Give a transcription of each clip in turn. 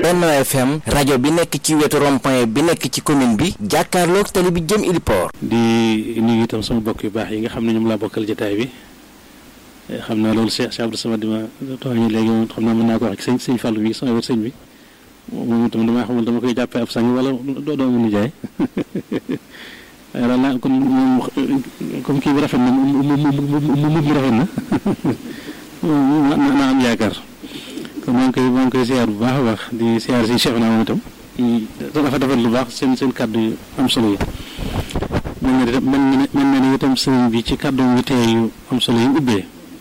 Benno FM rajo bi nekk ci wetu rond-point bi nekk ci commune bi jàkkaarloog tali bi jëm Iliport. di nuyu itam sama bokk yu baax yi nga xam ne ñoom laa bokkal jotaay bi xam naa loolu Cheikh Abdou Samad dima tooñu léegi moom xam naa mën naa ko wax ci sëñ Fallou mi sama wër sëñ bi moom itam damaa xamul dama koy jàppee ab sang wala doomu nijaay waaye daal kon moom comme kii bi rafet na mu rafet na naa am yaakaar kon maa ngi koy siyaar bu baax a baax di siyaar si Cheikh naa moom itam dafa defal lu baax seen kàddu yu am solo yi mel na ni itam sëriñ bi ci kàddu yu tey yu am solo yi ubbee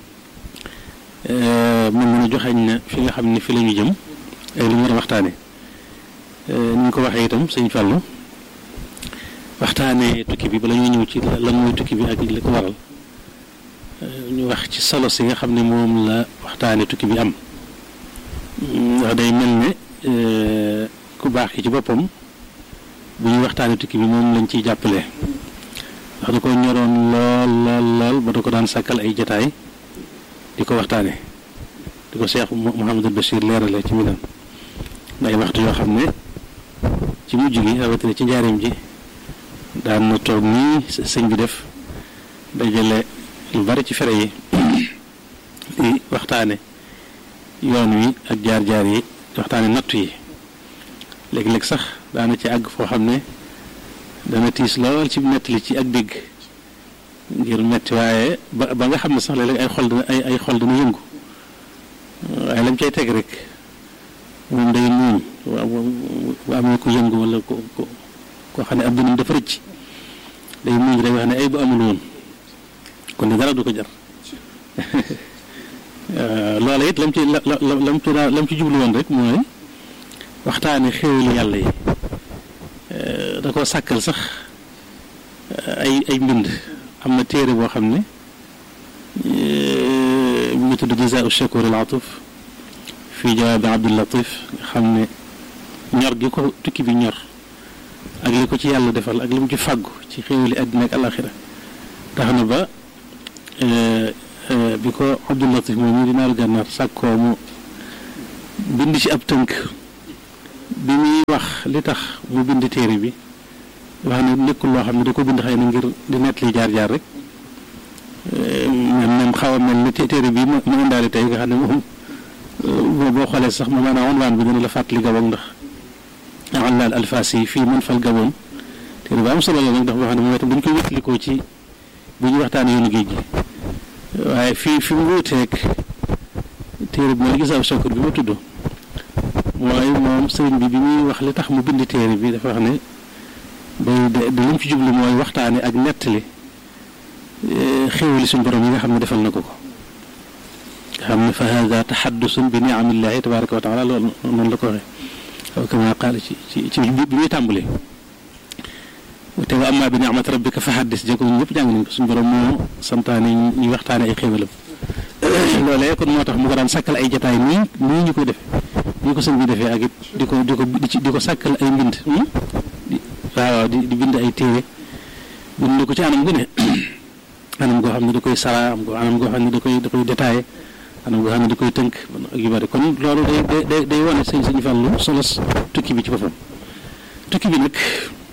mel na ni joxañ na fi nga xam ne fi la ñu jëm ay lu ñu war a waxtaane ni ñu ko waxee itam sëñ Fallou waxtaane tukki bi bala ñuy ñëw ci lan mooy tukki bi ak li ko waral ñu wax ci solo si nga xam ne moom la waxtaane tukki bi am wax day mel ne ku baax ki ci boppam bu ñuy waxtaane tukki bi moom lañ ciy jàppale ndax da ko ñoroon lool ba da ko daan sàkkal ay jataay di ko waxtaane di ko Cheikh Mouhamadul Bachir leerale ci Milan ay waxtu yoo xam ne ci mujj gi rawatina ci njaareem ji daan na toog nii sëñ bi def dajale lu bari ci fere yi di waxtaane yoon wi ak jaar-jaar yi waxtaane nattu yi léeg-léeg sax daana ci àgg foo xam ne dana tiis lool ci nettali ci ak dégg ngir metti waaye ba nga xam ne sax léeg-léeg ay xol dana yëngu waaye lam cay teg rek moom day muuñ bu amee ku yëngu wala koo xam ne ab dundam dafa rëcc day muuñ day wax ne ay bu amul woon kon ne dara du ko jar loola it lam ci jublu woon rek mooy waxtaane xéewalu yàlla yi da koo sàkkal sax ay mbind am na téere boo xam ne mu ngi tudd Jazaa'u Shakuur al-Atuf fii jawaabi Abdul Latif nga xam ne ñor gi ko tukki bi ñor ak li ko ci yàlla defal ak li mu ci fàggu ci xéewali àddina ak alaxira tax na ba bi ko Abdul Latif moom ñu di naaru gànnaar sàkkoo mu bind ci ab tënk bi muy wax li tax mu bind téere bi wax ne nekkul loo xam ne da ko bind xëy na ngir di nettali jaar-jaar rek même xaw a mel ni téere bi mu indaale tey nga xam ne moom boo xoolee sax ma maanaam wanwaan bi dina la fàttali Gabon ndax Allaal Alfaasi fii man fal Gabon téere ba am solo la nag ndax boo xam ne moom itam dañ koy wétlikoo ci bu ñu waxtaanee yoonu géej gi waaye fi mu wuuteeg téere bi mooy Jazaa'u Shakuur bi ma tudd mooy moom sëriñ bi muy wax li tax mu bind téere bi dafa wax ne da lim ci jublu mooy waxtaane ak nettali xéewali suñu borom yi nga xam ne defal na ko nga xam ne fa haada taxaddusun bi ni'amillahi tabaraka wa taala loolu noonu la ko waxee aw kama qaala ci bi muy tàmbalee te wa amma bi ni'mati rabbika fa haddis jëkko ñëpp jàng nañ ko suñu borom moo santaane ñu waxtaane ay xéewalam loolee kon moo tax mu ko daan sàkkal ay jataay nii ñu koy defe ñu ko sëñ bi defee ak it di ko sàkkal ay mbind waaw di bind ay téere bind ko ci anam gu ne anam goo xam ne da koy sara anam goo xam ne da koy détaillé anam goo xam ne da koy tënk ak yu bari kon loolu day wane sëñ Fallou solos tukki bi ci boppam tukki bi nag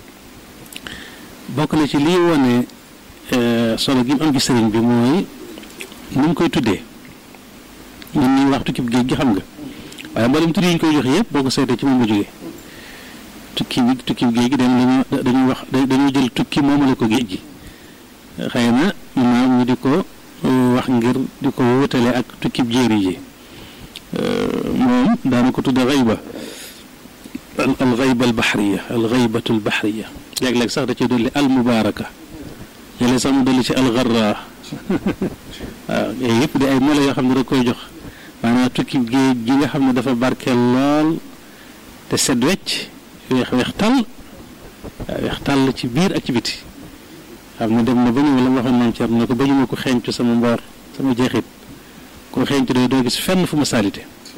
bokk na ci lii wane solo gi mu am ci sëriñ bi mooy ni mu koy tuddee ñun ñuy wax tukki bi géej gi xam nga waaye mboolem tudd yi ñu koy joxe yëpp boo ko seetee ci moom la jógee tukki bi géej gi dañuy wax dañuy jël tukki moomale ko géej gi xëy na maanaam ñu di ko wax ngir di ko wutale ak tukki bi jéeri ji moom daana ko tudde xayba al xayba al baxriya al xaybatu al baxriya léeg-léeg sax da cee dolli al mubaaraka léeg-léeg sax mu dolli ci al garra waaw yooyu yëpp di ay melo yoo xam ne da koy jox maanaam tukki géej gi nga xam ne dafa barkeel lool te set wecc weex tàll ci biir ak ci biti xam ne dem na ba ñëw la ma waxoon moom Thierno ne ko ba ñu ma ko xeeñcu sama mboor sama jeexit koo xeeñcu doo gis fenn fu ma salité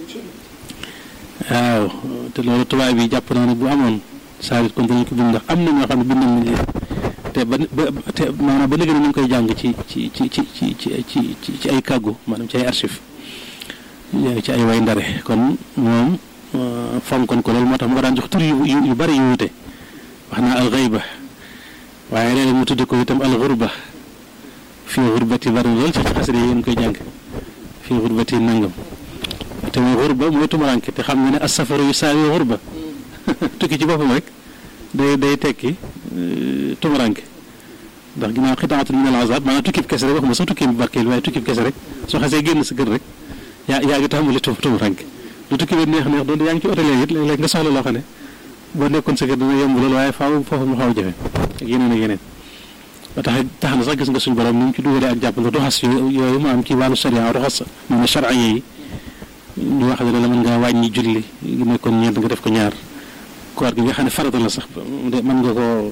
waaw te loolu tubaab yi jàpp naa ne bu amoon saalit kon danañ ko bind ndax am na ñoo xam ne bindal nañ leen te maanaam ba léegi ñu ngi koy jàng ci ay kàggu maanaam ci ay archive ci ay way ndare kon moom fonkoon ko loolu moo tax mu ko daan jox tur yu bari yu wute wax naa al ghayba waaye léeg-léeg mu tudde ko itam al ghurba fii xurbati bari lool ci xasida yi ngeen koy jàng fii xurbati nangam te mooy xurba mooy tumuranke te xam nga ne as-safaru yusaawi xurba tukki ci boppam rek day tekki tumuranke ndax ginnaaw xitaatul min al-azab maanaam tukkib kese rek waxuma sax tukki bu barkeel waaye tukkib kese rek soo xasee génn sa kër rek yaa ngi tàmbali tumuranke lu tukki bi neex doon yaa ngi ci hôtel it léeg-léeg nga soxla loo xam ne boo nekkoon sa kër dina yomb loolu waaye foofu mu xaw a jafe ak yeneen ba tax na sax gis nga suñu borom ni mu ci dugalee ak jàpp ndax doxas yooyu mu am ci wàllu sharia doxas moom ne charia yi ñu wax ne la mën ngaa wàññi julli gi nekkoon ñeent nga def ko ñaar koor gi nga xam ne farata la sax mën nga koo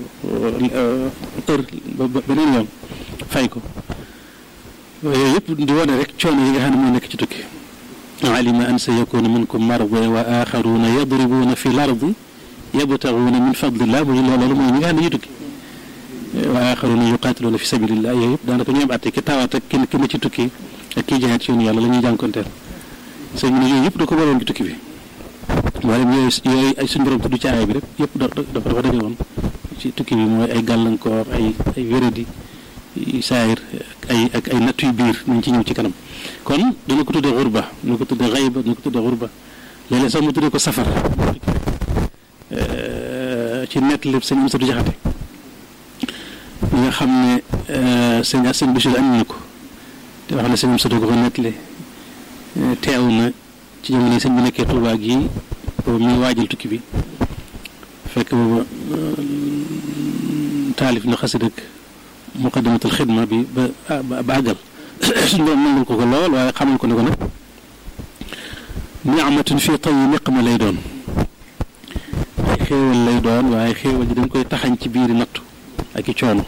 ba beneen yoon fay ko yooyu yëpp di wane rek coono yi nga xam ne moo nekk ci tukki alima an sa yakuna minkum marda wa axaruna yadribuna fi l ardi yabtaxuuna min fadlillah muy loolu mooy ñi nga xam ne ñuy tukki wa axaruna yuqaatiluuna fi sabilillah yooyu yëpp daanaka ñoom àtte ki tawaat ak ki ne ci tukki ak kii jihaad ci yoonu yàlla la ñuy jànkonteel sëñ bi ne yooyu yëpp da ko boloon ci tukki bi mboolem yooyu ay suñu borom tudd ci aaya bi rek yëpp dafa daje woon ci tukki bi mooy ay gàllankoor ay wéradi saayir ak ay nattu yu biir nañ ci ñëw ci kanam kon dana ko tuddee xurba dana ko tuddee xayba dana ko tuddee xurba léeg-léeg sax mu tuddee ko safar ci nett lépp sëñ Amsatu Jaxate ñi nga xam ne sëñ Bachir am na ko te wax ne sëñ Amsatu ko nettali teew na ci jamono sëñ bi nekkee Tuubaa gi boobu muy waajal tukki bi fekk booba taalif na xasida ak muqaddamatul xidma bi ba àggal suñu borom nangul ko lool waaye xamal ko ne ko nag ni'matun fii tawi niqma lay doon ay xéewal lay doon waaye xéewal ji dañ koy taxañ ci biiri nattu ak i coono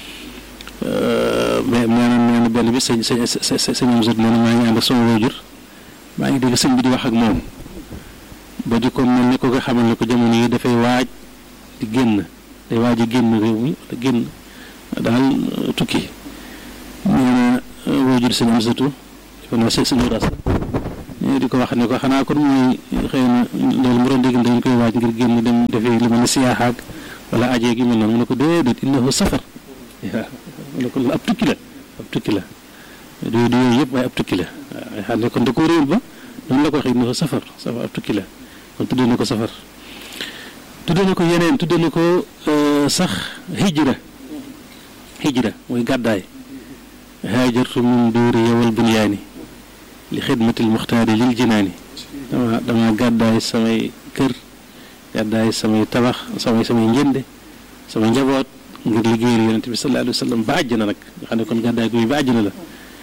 mais nee na benn bi sëñ Amsat nee na maa ngi ànd ak sama waajur maa ngi dégg sëñ bi di wax ak moom ba di ko mel ne ko nga xamal ne ko jamono yi dafay waaj di génn day waaj a génn réew mi wala génn daal tukki nee na waajur sëñ Amsatu kon waa sëñ Ras di ko wax ne ko xanaa kon mooy xëy na loolu mu doon dégg dañ koy waaj ngir génn dem defee li mel ne siyaaxaak wala ajeeg yi mel noonu mu ne ko déedéet innahu safar waaw mu ne ko ab tukki la du yooyu yëpp waaye ab tukki la waaw xam ne kon da koo réew ba noonu la ko waxee innahu safar ab tukki la kon tuddee na ko safar tuddee na ko yeneen tuddee na ko sax hijra mooy gàddaay haajartu min duuri yawal bunyaani li xidmatil muxtaari lil jinaani dama gàddaay samay kër gàddaay samay tabax samay njënde samay njaboot ngir liggéeyal yonent bi sallallahu alayhi wa sallam ba àjjana nag nga xam ne kon gàddaay bi ba àjjana la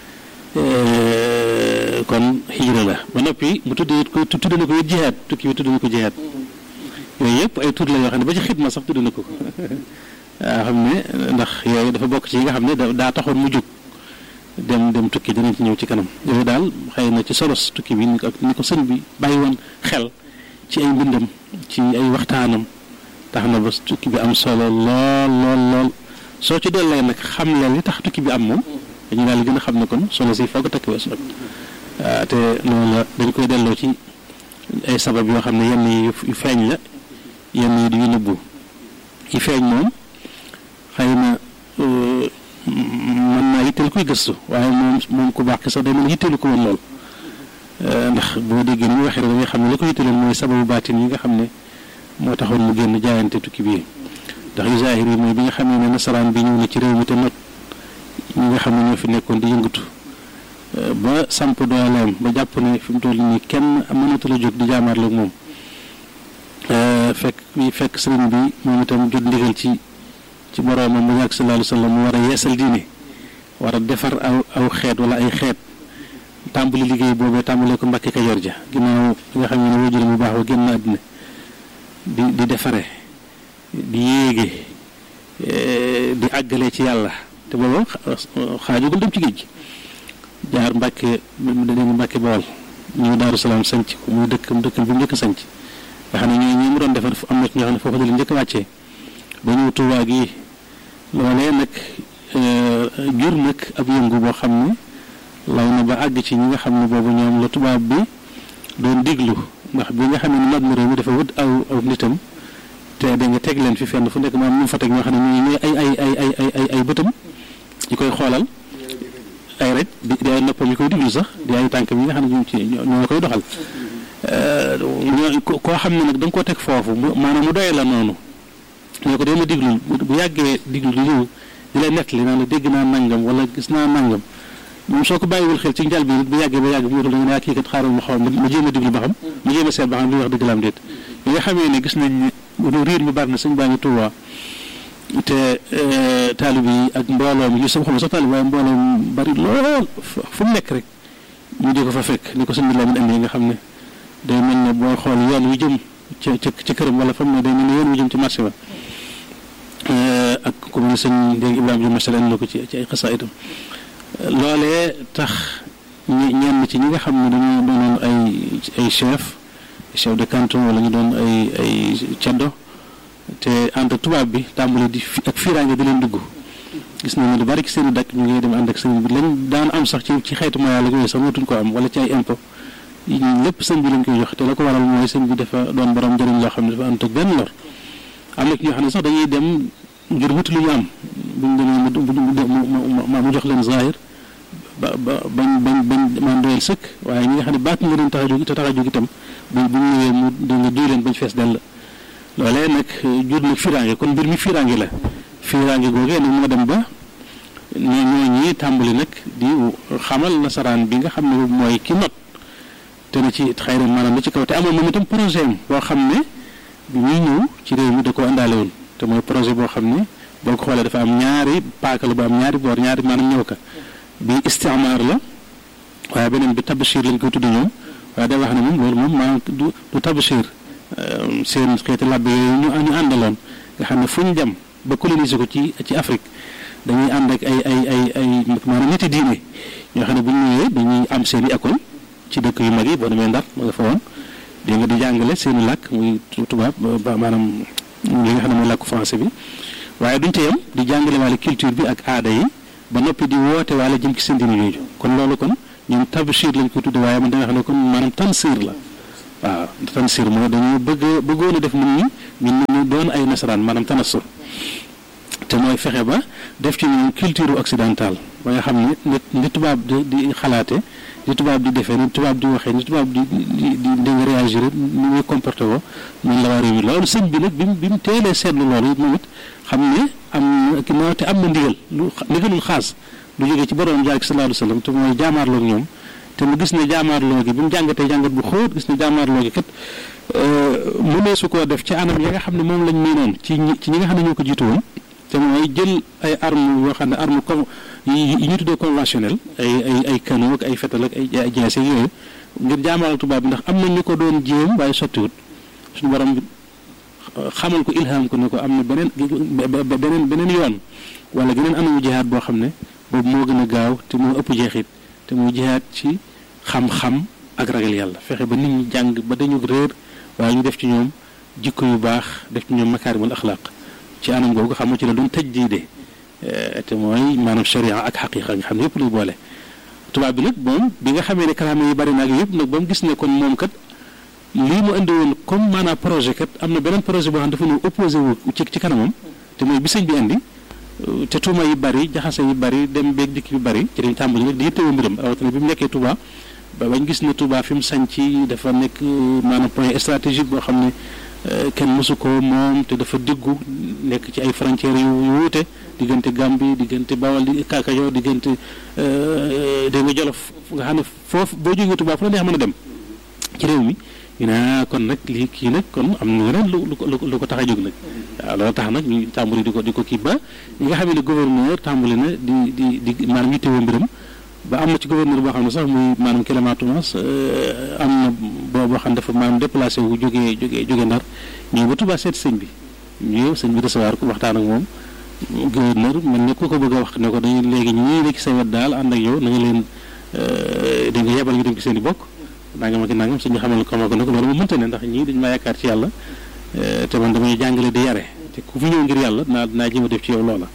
kon hijra la ba noppi mu tudde na ko it jihaad tukki bi tudde na ko jihaad yooyu yëpp ay tur la yoo xam ne ba ci xidma sax tudde na ko waaw xam ne ndax yooyu dafa bokk ci yi nga xam ne daa taxoon mu jóg dem tukki dinañ ci ñëw ci kanam yooyu daal xëy na ci solos tukki bi ni ko sëñ bi bàyyi woon xel ci ay mbindam ci ay waxtaanam tax na ba tukki bi am solo lool soo ci dollee nag xam leen li tax tukki bi am moom dañu daal gën a xam ne kon solo si foog a takk weesu nag te loolu la dañ koy delloo ci ay sabab yoo xam ne yenn yi yu feeñ la yenn yi du yu nëbbu yi feeñ moom xëy na mën naa yitteel kuy gëstu waaye moom ku baax ki sax day mën a yitteelu ko woon lool ndax boo déggee ni muy waxee rek da ngay xam ne la ko yitteeloon mooy sababu baatin yi nga xam ne moo taxoon mu génn jaayante tukki bii ndax yu zaahir yi mooy bi nga xam ne nasaraan bi ñëw na ci réew mi te not ñi nga xam ne ñoo fi nekkoon di yëngatu ba samp dooleem ba jàpp ne fi mu toll nii kenn mënatu la jóg di jaamaarloog moom fekk sëriñ bi moom itam jot ndigal ci boroomam mu yàgg sallallahu alayhi wa sallam mu war a yeesal diine war a defar aw xeet wala ay xeet tàmbali liggéey boobee tàmbalee ko Mbàkke Kajoor ja ginnaaw nga xam ne waajur mu baax wa génn àddina di defare di yéege di àggale ci yàlla te booba xaajugul dem ci géej gi jaar Mbàkke Bawol ñëw Daaru Salaam sanc ko muy dëkkam bi mu njëkk sanc nga xam ne ñi mu doon defar am na ci ñoo xam ne foofu la leen njëkk wàccee ba ñëw Tuubaa gi loolee nag jur nag ab yëngu boo xam ne law na ba àgg ci ñi nga xam ne boobu ñoom la tubaab bi doon diglu ndax bi nga xam ne mag mu réew mi dafa wut aw nitam te da nga teg leen fi fenn fu nekk maanaam ñu fa teg ñoo xam ne ñu ay bëtam ñu koy xoolal ay rek di ay noppam ñu koy diglu sax di ay tànkam yi nga xam ne ñoo koy doxal koo xam ne nag da nga koo teg foofu maanaam mu doyee la noonu ñoo ko dee ma diglu bu yàggee diglu di ñëw di lay nettali naan la dégg naa nangam wala gis naa nangam moom soo ko bàyyiwul xel ci njal bi nit bu yàggee ba yàgg bu waxul da nga ne kii kat xaaral ma xaw ma jéem a diglu ba xam ma jéem a seet ba xam li wax dëgg la am déet yi nga xamee ne gis nañ ne riir mi bari na sëñ baa ngi Tuubaa te taalib yi ak mbooloo mi yu sama xam sax taalib waaye mbooloo mi bari lool fu mu nekk rek ñu di ko fa fekk ni ko sëñ bi la mun andi nga xam ne day mel ne booy xool yoon wi jëm ca këram wala fam ne day mel ne yoon wi jëm ci marché ba ak ku mel ne sëñ dégg Ibrahima ju masal andi na ko ci ay xasaa itam loolee tax ñenn ci ñi nga xam ne dañu doonoon ay chef de canton wala ñu doon ay caddo te ànd ak tubaab bi tàmbali di ak fiiraange di leen dugg gis nañu lu bari ci seen i dëkk ñu ngi dem ànd ak sëñ bi lañ daan am sax ci xeetu moyen la yooyu sax mootuñ ko am wala ci ay impôt lépp sëñ bi lañ koy jox te la ko waral mooy sëñ bi dafa doon borom njëriñ loo xam ne dafa ànd ak benn lor am na ci ñoo xam ne sax dañuy dem ngir wuti lu ñu am buñ demee mu jox leen zahir bañ man doyal sëkk waaye ñi nga xam ne baat nga leen tax a jóg te tax a jóg itam bu ñëwee mu nga duy leen bañ fees dell loolee nag jur nag fiiraange kon mbir mi fiiraange la fiiraange googee nag moo dem ba ñooñi tàmbali nag di xamal nasaraan bi nga xam ne mooy ki not te na ci xëy na maanaam la ci kaw te amoon moom itam projet am boo xam ne bi muy ñëw ci réew mi da koo àndaale woon te mooy projet boo xam ne boo ko xoolee dafa am ñaari paaka la bu am ñaari boor ñaari maanaam ñëw ka bi istimaar la waaye beneen bi tabashir lañ koy tudde ñoom waaye day wax ne moom loolu moom maanaam du tabashir seen xeeti làbbe yooyu ñu àndaloon nga xam ne fu ñu dem ba coloniser ko ci Afrique dañuy ànd ak ay maanaam ñetti diine ñoo xam ne bu ñu ñëwee dañuy am seen i école ci dëkk yu mag yi boo demee Ndar ma nga fa woon dégg nga di jàngale seen i làkk muy tubaab maanaam li nga xam ne mooy làkku français bi waaye duñ te yem di jàngale wàlle culture bi ak aada yi ba noppi di woote wàlle jëm ci seen diine yooyu kon loolu kon ñun tabshir lañ ko tudde waaye man da nga xam ne kon maanaam tansir la waaw tansir mooy dañu bëggoon a def nit ñi ñu doon ay nasaraan maanaam tanassur te mooy fexe ba def ci ñoom culture occidentale ba nga xam ne ni tubaab di xalaate ni tubaab di defee ni tubaab di waxee ni tubaab di nga réagir ni muy comporté woo noonu la waa réew mi loolu sëñ bi nag bi mu teelee seetlu loolu moom it xam ne am na ndigalul xaas lu jógee ci borom jaar ci sallallahu alayhi wasallam te mooy jaamaarloo ak ñoom te mu gis ne jaamaarloo gi bi mu jàngatee jàngat bu xóot gis ne jaamaarloo gi kat mënee su koo def ci anam ya nga xam ne moom lañ miinoon ci ñi nga xam ne ñoo ko jiitu woon te mooy jël ay armes yoo xam ne arme yi ñu tuddee conventionnel ay canon ak ay fetal ak ay jeese yooyu ngir jaamaaral tubaab bi ndax am na ñu ko doon jéem waaye sottiwut suñu borom bi xamal ko ilham ko ne ko am na beneen yoon wala geneen anamu jihaad boo xam ne boobu moo gën a gaaw te moo ëpp jeexit te muy jihaad ci xam-xam ak ragal yàlla fexe ba nit ñi jàng ba dañu réer waaye ñu def ci ñoom jikko yu baax def ci ñoom makaarimul axlaaq ci anam googu xam nga ci la doon tajdiide te mooy maanaam sharia ak xaqiqa nga xam ne yëpp luy boole tubaab bi nag moom bi nga xamee ne kalaame yi bari naag yëpp nag ba mu gis ne kon moom kat lii mu indi woon comme maanaam projet kat am na beneen projet boo xam dafa ñu opposé wu ci kanamam te mooy bi sëñ bi indi te tuuma yi bari jaxase yi bari dem beeg dikk yu bari ci dañ tàmbali nag di yëttewoo mbiram rawatina bi mu nekkee Touba ba bañ gis ne Touba fi mu sañ ci dafa nekk maanaam point stratégique boo xam ne kenn mësu ko moom te dafa diggu nekk ci ay frontières yu wuute diggante Gambie diggante Bawol di Kaakajo diggante dégg nga Jolof nga xam ne foofu boo jógee Touba fu la neex mën a dem ci réew mi ñu ne kon nag lii kii nag kon am na leneen lu ko tax a jóg nag waaw loolu tax nag ñu tàmbali di ko kii ba ñi nga xam ne gouverneur tàmbali na di maanaam yittewoo mbiram ba am na ci gouverneur boo xam ne sax muy maanaam Clément Thomas am na boo xam ne dafa maanaam déplacé wu jógee Ndar ñëw ba Touba seet sëñ bi ñëw sëñ bi recevoir ko waxtaan ak moom gouverneur man ne ku ko bëgg a wax ne ko dañuy léegi ñii nekk sa wet daal ànd ak yow na nga leen da nga yebal ñu dem ci seen i bokk nangam ak nangam sëñ bi xamal ko ne ko loolu mu mënta ne ndax ñii dañu maa yaakaar ci yàlla te man damay jàngale di yare te ku fi ñëw ngir yàlla dinaa jéem a def ci yow loola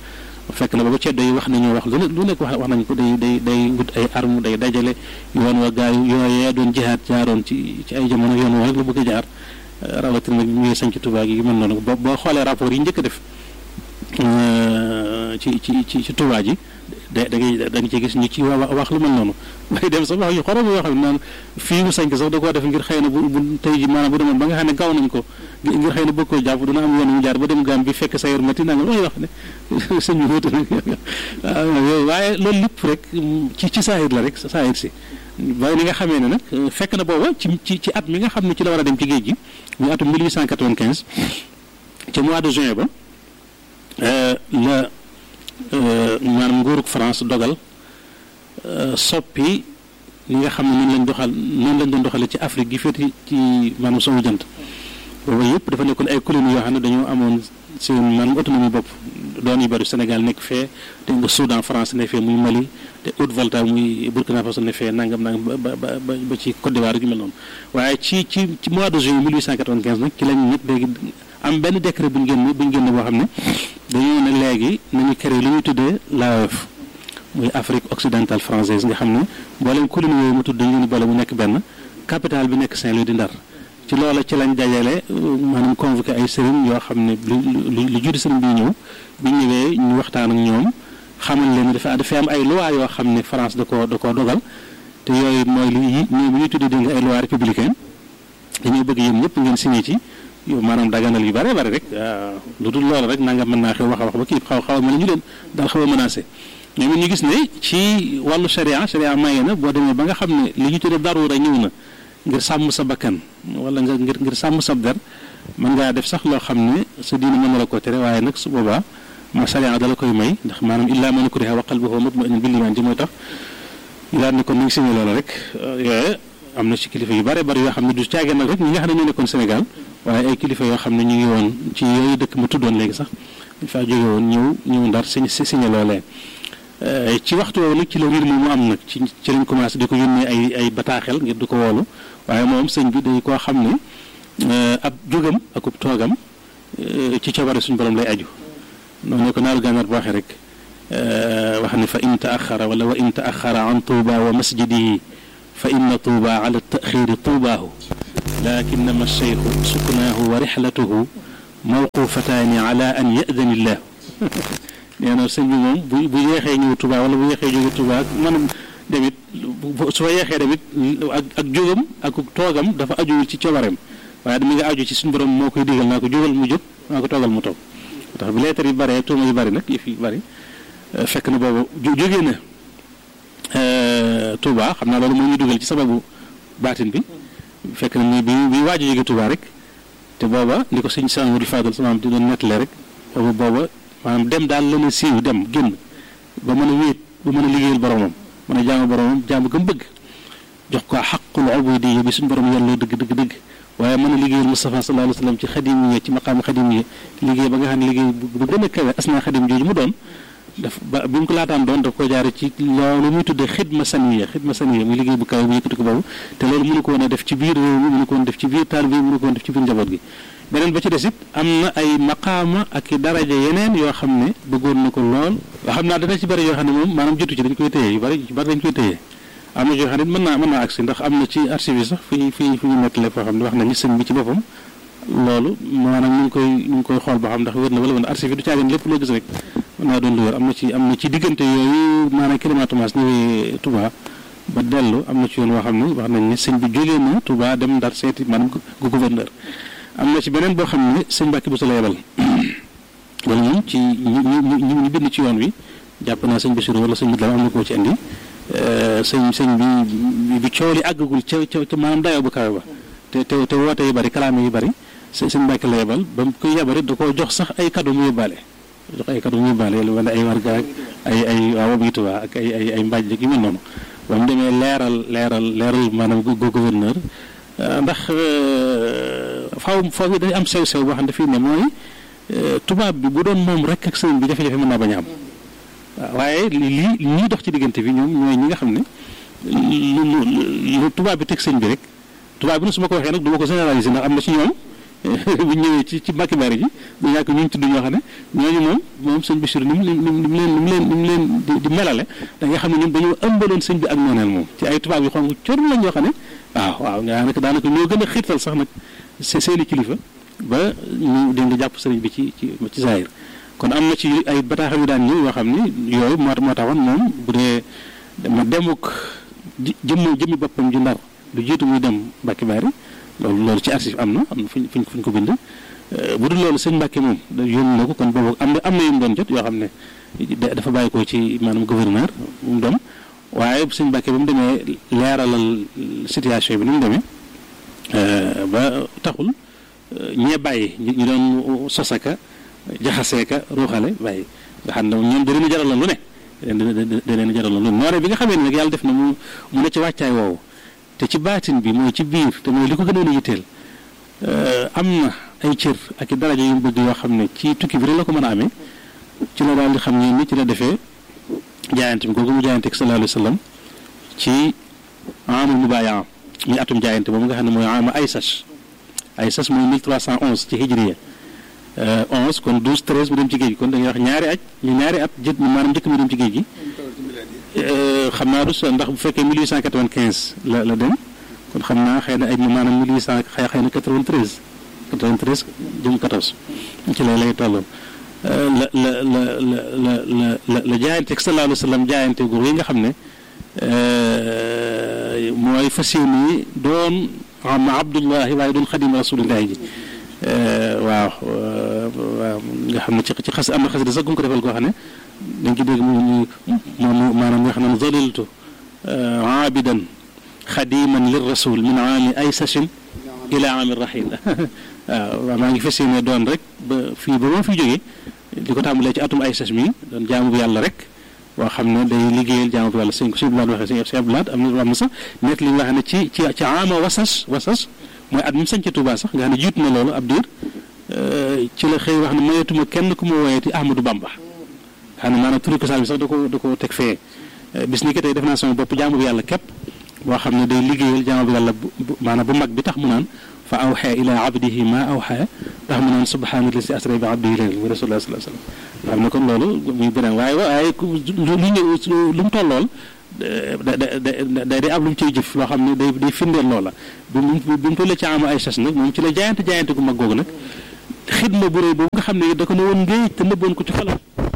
fekk na booba ceddo yi wax nañoo wax lu nekk wax nañ ko day wut ay arme day dajale yoon wa gaay yooyee doon jihaat jaaroon ci ay jamono yoon wa rek la bëgg a jaar rawatina nag ñu ngi sañ ci Touba gi mel noonu boo xoolee rapport yi njëkk a def ci Touba ji da nga ci gis ñu ci wax lu mel noonu bay dem sax wax yu xorom yoo xam ne naan fii mu sañ ko sax da koo def ngir xëy na bu tey ji maanaam bu demoon ba nga xam ne gaaw nañ ko ngir xëy na bëgg koo jàpp dina am yoon mu jaar ba dem Gàmbi bi fekk sa yor métti nanga looy wax ne sëñ bi wóote nag waaw waaye loolu lépp rek ci saahir la rek saahir si waaye ni nga xamee ne nag fekk na booba ci at mi nga xam ne ci la war a dem ci géej gi muy atum 1895 ci mois de juin ba la maanaam nguurug France dogal soppi li nga xam ne noonu lañ doon doxale ci Afrique gi féeti ci maanaam sowu jant booba yëpp dafa nekkoon ay colonies yoo xam ne dañoo amoon seen maanaam autonomie bopp doon yu bari Sénégal nekk fee te nga Soudan France ne fee muy Mali te Haute-Volta muy Burkina Faso ne fee nangam ba ci Côte d'Ivoire gi mel noonu waaye ci mois de juin 1895 nag ci lañ nit léegi am benn décret bu ñu génn boo xam ne dañoo ne léegi nañu créé li ñuy tuddee l'AOF muy Afrique occidentale française nga xam ne mboolem colonie yooyu mu tudd dañu leen boole mu nekk benn capitale bi nekk Saint-Louis di Ndar ci loola ci lañ dajale maanaam convoqué ay sëriñ yoo xam ne lu judi sëriñ bi ñëw bi ñëwee ñu waxtaan ak ñoom xamal leen dafa am ay loi yoo xam ne France da koo dogal te yooyu mooy li ñuy tuddee dégg nga ay loi républicaine dañoo bëgg yéen ñëpp ngeen signé ci yow maanaam daganal yu bare rek lu dul loolu rek nanga mën naa xew wax ba kii xaw a mën a ñu leen daal xaw a menacé ñoom ñu gis ne ci wàllu sharia maye na boo demee ba nga xam ne li ñu tuddee daruura ñëw na ngir sàmm sa bakkan wala nga ngir sàmm sa der mën ngaa def sax loo xam ne sa diine mën na la ko tere waaye nag su boobaa ma sharia dala koy may ndax maanaam illaa man ukriha wa qalbuhu mutma'innun bil iman ji mooy tax ñu daal ne kon nañ signé loola rek yooyu am na ci kilifa yu bare yoo xam ne du caagee nag rek ñi nga xam ne ñoo nekkoon Sénégal waaye ay kilifa yoo xam ne ñu ngi woon ci yooyu dëkk ma tuddoon léegi sax dañ faa jóge woon ñëw Ndar signé loolee ci waxtu woowu nag ci la mbir moomu am nag ci lañ commencé di ko yónnee ay bataaxel ngir du ko woolu waaye moom sëñ bi day koo xam ne ab jógam akub toogam ci coobare suñu borom lay aju noonu ne ko naaru gànnaar bu waxee rek wax ne fa in taaxara wala wa in taaxara an tuuba wa masjidihi fa inna tuuba ala taxiri tuubaahu lakinnama cheikhu suknaahu wa rixlatuhu mawqufataani ala an yadani illah nee na sëñ bi moom bu yeexee ñëw Touba wala bu yeexee jóge Touba maanaam demit su fa yeexee demit ak jógam ak toogam dafa aju ci coobareem waaye dama nga aju ci suñu borom moo koy digal naa ko jógal mu jóg naa ko toogal mu toog tax bi leetar yi bare tuuma yu bari nag yëf yi bari fekk na boobu jógee na Touba xam naa loolu moo ñuy dugal ci sababu baatin bi fekk na ni bi waaju jóge Touba rek te booba ni ko sëñ Samadou Fadal sama am di doon nettale rek booba maanaam dem daal la na siiw dem génn ba mën a wéet ba mën a liggéeyal boromam mën a jaamu boromam jaamu gëm bëgg jox ko xaqul ubudiyya bi suñu borom yàlla dëgg waaye mën a liggéeyal Mustafa sallallahu alayhi wa sallam ci xadim yi ci maqaam xadim yi liggéey ba nga xam ne liggéey bu gën a kawe asna xadim jooju mu doon daf ba bi mu ko laataan doon daf ko jaare ci loolu muy tuddee xidma saniya muy liggéey bu kawe bu yëkkati ko boobu te loolu mënu ko woon a def ci biir réew mi mënu ko woon def ci biir taalibe bi mënu ko woon def ci biir njaboot gi beneen ba ci des it am na ay maqaama ak i daraja yeneen yoo xam ne bëggoon na ko lool nga xam naa dana ci bëri yoo xam ne moom maanaam jotu ci dañ koy téye yu bëri dañ koy téye am na yoo xam ne mën naa agsi ndax am na ci archive yi sax fi ñu nettale foo xam ne wax nañu sëñ bi ci boppam loolu maanaam ñu ngi koy xool ba xam ndax wér na wala wala archive yi du caagin lépp loo gis rek mën naa doon lu wér am na ci diggante yooyu maanaam kilomètre Thomas ñëwee Touba ba dellu am na ci yoon woo xam ne wax nañ ne sëñ bi jógee na Touba dem Ndar seeti maanaam gouverneur am na ci beneen boo xam ne sëñ Mbàkke bu sa la yebal wala moom ci ñu bind ci yoon wi jàpp naa sëñ Bassirou wala sëñ Moussa am na koo ci andi sëñ bi coow li àggagul ca maanaam dayoo bu kawe ba te woote yu bari kalaame yu bari sëñ Mbàkke la yebal ba mu koy yebal da koo jox sax ay cadeau mu yóbbaale lu mel ne ay warga ak ay waaw bi Tuubaa ak ay mbaaj yu mel noonu ba mu demee leeral maanaam gouverneur ndax faaw dañu am sew boo xam ne fii ne mooy tubaab bi bu doon moom rek ak sëriñ bi jafe-jafe mën naa bañ a am waaye lii ñuy dox ci diggante bi ñoom ñooy ñi nga xam ne lu tubaab bi teg sëñ bi rek tubaab bi nag su ma ko waxee nag du ma ko généraliser ndax am na ci ñoom bu ñëwee ci Mbàkke Bari ji du ñàkk ñu tudd ñoo xam ne ñooñu moom sëñ Bachir ni mu leen di melale da nga xam ne ñoom dañoo ëmbaloon sëñ bi ak nooneel moom ci ay tubaab yu xonk cor la ñoo xam ne waaw nga nag daanaka ñoo gën a xiirtal sax nag seeni kilifa ba ñu dégg nga jàpp sëriñ bi ci zahir kon am na ci ay bataaxal yu daan ñëw yoo xam ni yooyu moo taxoon moom bu dee ma demuk jëmmi boppam ju Ndar lu jiitu muy dem Mbàkke Bari loolu ci archive am na fuñ ko bind bu dul loolu sëñ Mbàkke moom yónni na ko kon boobu am na yu mu doon jot yoo xam ne dafa bàyyi ko ci maanaam gouverneur mu doon waaye sëñ Mbàkke ba mu demee leeralal situation bi ni mu demee ba taxul ñee bàyyi ñu doon sosaka jaxaseeka ruuxale bàyyi nga xam ne ñoom da leen a jaraloon lu ne da leen a jaraloon lu ne nooree bi nga xamee ne nag yàlla def na mu ne ci wàccaay woowu te ci baatin bi mooy ci biir te mooy li ko gënoon a yitteel am na ay cër ak i daraja yu mu bëgg yoo xam ne ci tukki bi rek la ko mën a amee ci la daal di xam ne ni ci la defee jaayante bi googu mu jaayante ak sallallahu alayhi wa sallam ci amul mubaaya muy atum jaayante boobu nga xam ne mooy ama Aysas mooy 1311 ci hijriya 11 kon 12 13 mu dem ci géej gi kon dañuy wax ñaari at maanaam njëkk mi dem ci géej gi xam naa du ndax bu fekkee 1895 la dem kon xam naa xëy na ay maanaam 1800 xëy na 93 jëm 14 ci lay tolloo la jaayante sallallahu alayhi wa sallam jaayante gu yi nga xam ne mooy fas yéene doon ma Abdullahi waaye doon xadim rasulillahi ji waaw nga xam ne ci xas am na xas de sax gu ko defal koo xam ne dañ ci dégg moom maanaam nga xam ne zaliltu aabidan xadiman lir rasul min aami aysashin ila aami rahil waaw maa ngi fas yéene doon rek ba fii ba ma fi jógee di ko tàmbalee ci atum aysas mi doon jaamu bu yàlla rek boo xam ne day liggéeyal jaamu bu yàlla sëñ ko sëñ Blaat waxee sëñ Blaat am na sax net li nga xam ne ci aama wasas mooy at mi sañ ci Touba sax nga xam ne jiitu na loolu ab diir ci la xëy wax ne mayetuma kenn ku ma woyeeti Ahmadou Bamba xam ne maanaam turi ko bi sax da ko teg fee bis ni ki tey def naa sama bopp jaamu bu yàlla képp boo xam ne day liggéeyal jaamu bu yàlla maanaam bu mag bi tax mu naan fa awxee ila abdihi ma awxee tax mu naan subhaana llazii asraa bi abdihi laylan wa rasulullah sallallahu alayhi wa sallam xam ne kon loolu muy beneen waaye lu mu tollool day am lu mu ciy jëf loo xam ne day firndeel loola bi mu tollee ci ama ay sas nag moom ci la jaayante gu mag googu nag xidma bu rëy boobu nga xam ne da ko ne woon ngéej te nëbboon ko ci xolam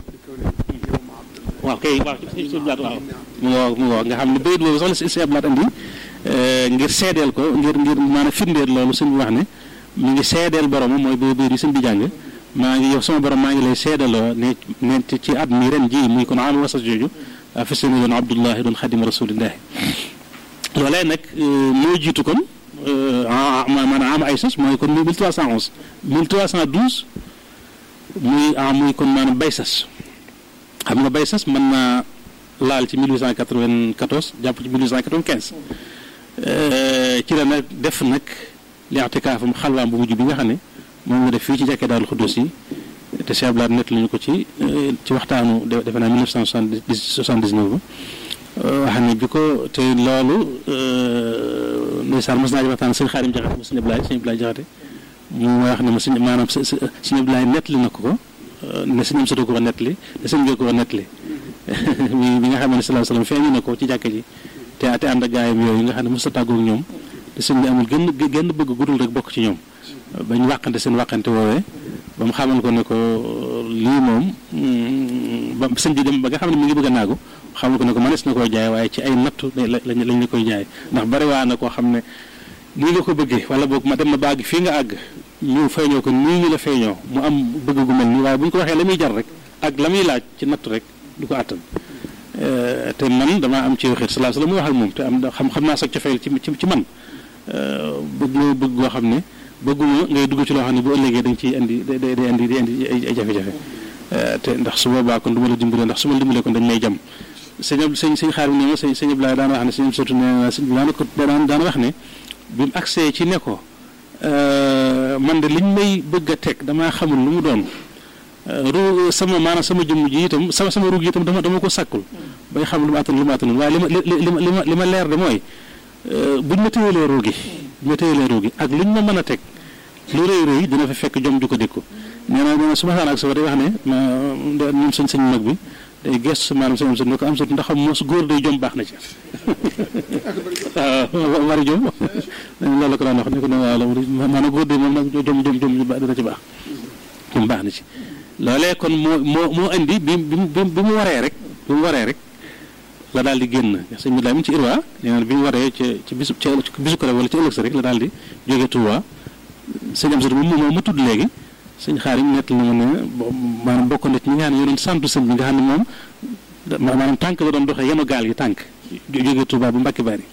waaw kay waaw ci suñu blaat waaw mu woo nga xam ne bayit boobu sax la si blaat andi ngir seedeel ko ngir maanaam firndeel loolu sëñ bi wax ne mi ngi seedeel boromam mooy bayit yi sëñ bi jàng maa ngi yow sama borom maa ngi lay seedaloo ne ci at mi ren ji muy kon am wasas jooju fas yéene doon Abdullahi doon xadim rasulillahi loolee nag moo jiitu kon maanaam am ay sas mooy kon 1311 1312 muy kon maanaam bay sas xam nga bay sas mën naa laal ci 1894 jàpp ci 1895 ci la nag def nag li i'tikaafam xalwaam bu mujj bi nga xam ne moom nga def fii ci jàkkee Daarul Xudoos yi te Cheikh Blaat nett lañu ko ci waxtaanu defe naa 1979 ba wax ne bi ko te loolu ndeysaan mos naa ci waxtaan sëñ Xaadim Jaxate sëñ Ablaay Jaxate mu wax ne ma maanaam sëñ Ablaay nett li na ko ne sëñam sota ko nett li te sëñ bi ko nett li bi nga xam ne sallallahu alayhi wa sallam feeñu na ko ci jàkka ji te ànd ak gaayam yooyu nga xam ne mos a tàggoog ñoom te sëñ bi amul genn bëgg gudul rek bokk ci ñoom bañ wàqante seen wàqante woowee ba mu xamal ko ne ko lii moom ba sëñ bi dem ba nga xam ne mi ngi bëgg a naagu xamal ko ne ko mënees na koo jaay waaye ci ay nattu lañ la koy jaay ndax bari waa na koo xam ne nii nga ko bëggee wala boog ma dem na baag fii nga àgg ñu feeñoo ko nii ñu la feeñoo mu am bëgg gu mel nii waaye bu ñu ko waxee la muy jar rek ak la muy laaj ci nattu rek du ko àttan te man damaa am ci waxit salaa salaam mu wax ak moom te am xam naa sax cofeel ci man bëgg goo xam ne bëgguma ngay dugg ci loo xam ne bu ëllëgee da nga ciy indi day indi ay jafe-jafe te ndax su boobaa kon du ma la dimbalee ndax su ma la dimbalee kon dañ may jam sëñ xaar bi ne ma sëñ Ablaye daana wax ne sëñ surtout ne sëñ bi daana wax ne bi mu agsee ci ne ko man de liñ may bëgg a teg damaa xamul lu mu doon sama maanaam sama jëmm ji itam sama ruug yi itam dama ko sàkkul bay xam lu ma attanul waaye li ma leer de mooy buñ ma téyelee ruugi ak luñ ma mën a teg lu rëy rëy dina fa fekk jom ju ko dékku nee na su ma saan ak sa day wax ne ñun sëñ mag bi day gestu maanaam sëñ am ne ko am sut ndax mos góor day jom baax na ci waaw bari jom loolu la ko daan wax ne ko ne waaw maanaam góor day moom nag jom dina ci baax jom baax na ci loolee kon moo indi bi mu waree rek la daal di génn sëñ bi daal ci Irwa nee na bi mu waree ci bisu ko wala ci ëllëg sa rek la daal di jógee Touba sëñ am sut moom ma tudd léegi sëñ Xaarim nett na ma ne maanaam bokk na ci ñi nga xam ne ñoo doon santu sëñ bi nga xam ne moom maanaam tànk la doon doxee yenu gaal gi tànk jógee Touba bu Mbàkke Bari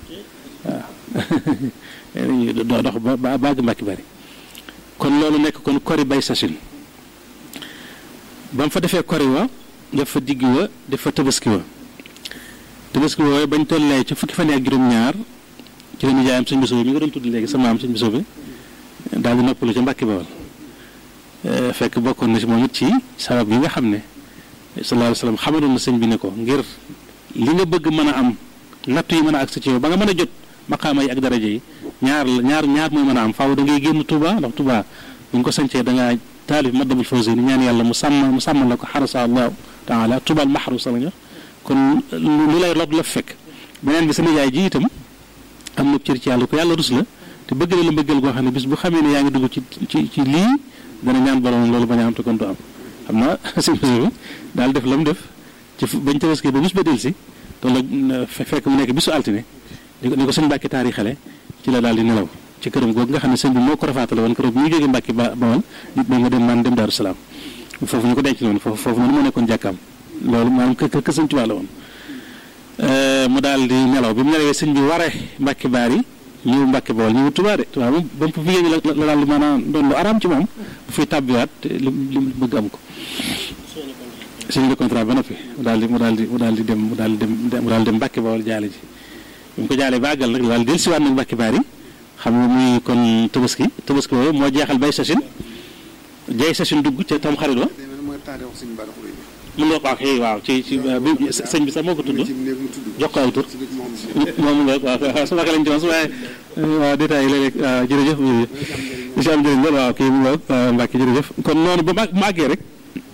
waaw dox ba bàgg Mbàkke Bari kon loolu nekk kon kori bay sasin ba mu fa defee kori wa def fa digg wa def fa tabaski wa wooyu bañ tollee ci fukki fan ak juróom-ñaar ci la nijaayam sëñ Bousso bi mi nga doon tudd léegi sama am sëñ Bousso bi daal di noppalu ca Mbàkke Bawal fekk bokkoon na ci moom it ci sabab yi nga xam ne sallallahu alayhi wa sallam xamaloon na sëñ bi ne ko ngir li nga bëgg mën a am nattu yi mën a agsi ci yow ba nga mën a jot maqaama yi ak daraja yi ñaar mooy mën a am faaw da ngay génn Touba ndax Touba bu ñu ko sañcee da ngaa taalif Matlabul Fawzayni ñaan yàlla mu sàmm la ko xarasa allahu taala Touba al mahrusa la ñu wax kon lu lay lot la fekk beneen bi sa nijaay ji itam am na cër ci yàlla ko yàlla rus la te bëgg la mbëggal goo xam ne bis bu xamee ne yaa ngi dugg ci lii dana ñaan borom loolu bañ a am te kon du am xam naa sëñ bi daal def la mu def ci bañ tabaski ba bis ba delsi loolu fekk mu nekk bisu altine ni ko sëñ Mbàkke taari xale ci la daal di nelaw ci këram googu nga xam ne sëñ bi moo ko rafaatale woon këram bi ñu jógee Mbàkke Bawal nit ñi nga dem man dem Daaru Salaam foofu ñu ko denc noonu foofu noonu moo nekkoon jàkkaam loolu maanaam kër sëñ Tuubaa la woon mu daal di nelaw bi mu nelawee sëñ bi waree Mbàkke Baari ñëw Mbàkke Bawal ñëw Tuubaa de Tuubaa moom ba mu fi génn la daal di maanaam doon lu araam ci moom bu fiy tàbbiwaat li bëgg am ko signé le contrat ba noppi mu daal di dem Mbàkke Bawal jaale ji bi mu ko jaalee ba àggal nag daal dellusiwaat nag Mbàkke Baari xam nga muy kon tabaski boobu moo jeexal bay sachin dugg ca tam xarit wa mun nga waaw xëy waaw ci sëñ bi sax moo ko tudd jox ko aw tur moom nga waaw su ma xelañ ci moom su waaye waaw détails yi léeg-léeg waaw jërëjëf incha allah jërëjëf waaw kii mu nga Mbàkke jërëjëf kon noonu ba màggee rek